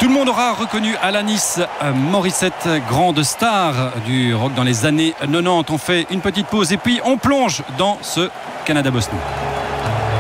Tout le monde aura reconnu Alanis Morissette, grande star du rock dans les années 90. On fait une petite pause et puis on plonge dans ce Canada-Bosnie.